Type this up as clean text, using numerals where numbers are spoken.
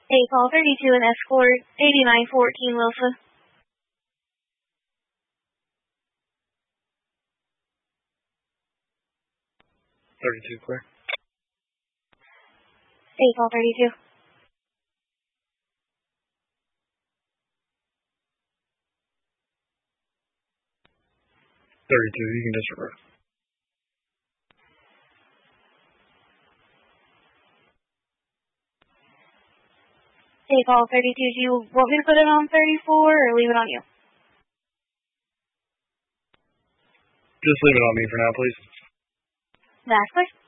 A call 32 and escort 8914 Wilson. 32 clear. A call 32. 32, you can disregard. A call 32, do you want me to put it on 34 or leave it on you? Just leave it on me for now, please. That's clear.